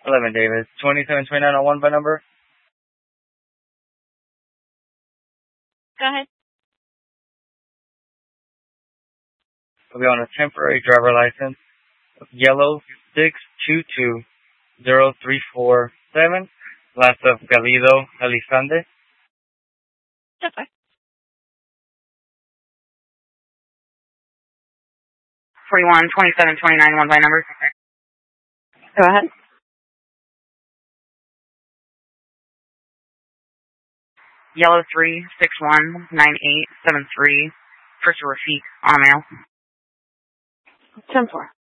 11 Davis. 272901 by number. Go ahead. We'll be on a temporary driver license. Yellow 6220347. Last of Galido Elizalde. That's fine. 412729 by number. Go ahead. Yellow 3619873. First Rafik on a mail. 10-4.